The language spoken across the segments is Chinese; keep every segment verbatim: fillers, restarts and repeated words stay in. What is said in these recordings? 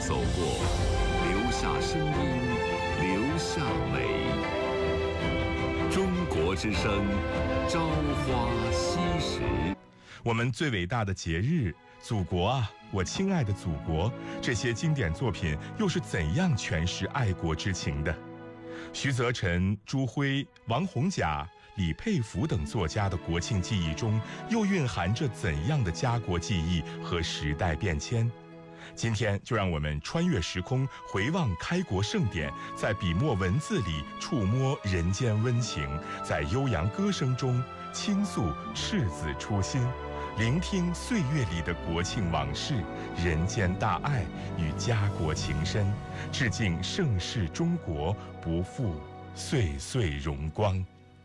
走过，留下声音，留下美。中国之声，朝花夕拾。 我们最伟大的节日，祖国啊，我亲爱的祖国，这些经典作品又是怎样诠释爱国之情的？徐则臣、朱辉、王洪甲、李佩孚等作家的国庆记忆中，又蕴含着怎样的家国记忆和时代变迁？今天就让我们穿越时空，回望开国盛典，在笔墨文字里触摸人间温情，在悠扬歌声中倾诉赤子初心，聆听岁月里的国庆往事、人间大爱与家国情深，致敬盛世中国，不负岁岁荣光。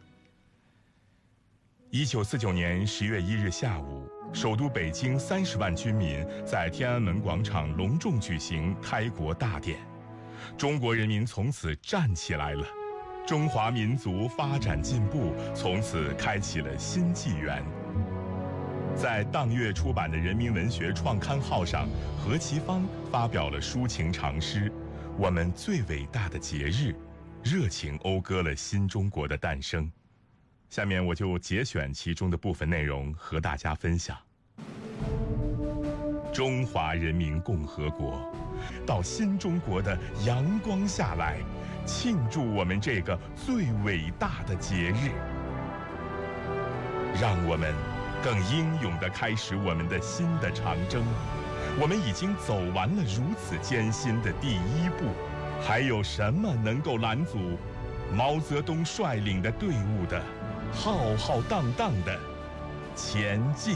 一九四九年十月一日下午，首都北京三十万军民在天安门广场隆重举行开国大典，中国人民从此站起来了，中华民族发展进步从此开启了新纪元。在当月出版的《人民文学创刊号》上，何其芳发表了抒情长诗《我们最伟大的节日》，热情讴歌了新中国的诞生。下面我就节选其中的部分内容和大家分享。中华人民共和国到新中国的阳光下来，庆祝我们这个最伟大的节日。让我们更英勇地开始我们的新的长征。我们已经走完了如此艰辛的第一步，还有什么能够拦阻毛泽东率领的队伍的浩浩荡荡的前进？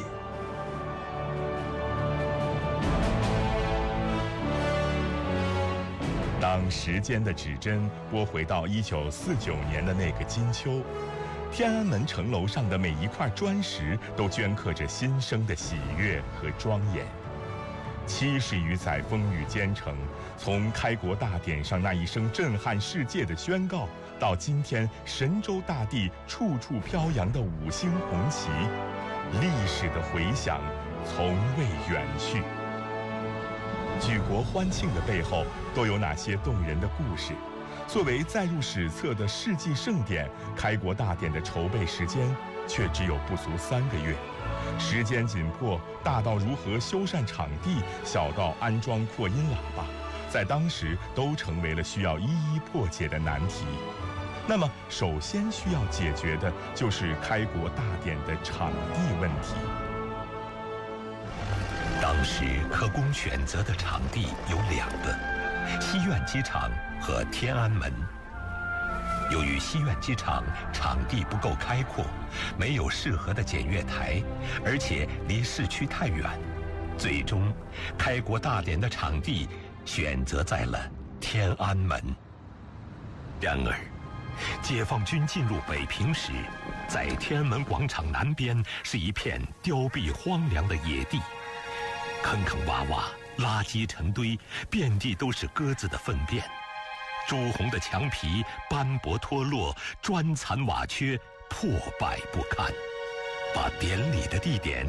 当时间的指针拨回到一九四九年的那个金秋，天安门城楼上的每一块砖石都镌刻着新生的喜悦和庄严。七十余载风雨兼程，从开国大典上那一声震撼世界的宣告，到今天神州大地处处飘扬的五星红旗，历史的回响从未远去。举国欢庆的背后都有哪些动人的故事？作为载入史册的世纪盛典，开国大典的筹备时间却只有不足三个月。时间紧迫，大到如何修缮场地，小到安装扩音喇叭，在当时都成为了需要一一破解的难题。那么首先需要解决的就是开国大典的场地问题。 当时可供选择的场地有两个，西苑机场和天安门。由于西苑机场场地不够开阔，没有适合的检阅台，而且离市区太远，最终开国大典的场地选择在了天安门。然而解放军进入北平时，在天安门广场南边是一片凋敝荒凉的野地，坑坑洼洼，垃圾成堆，遍地都是鸽子的粪便。朱红的墙皮斑驳脱落，砖残瓦缺，破败不堪，把典礼的地点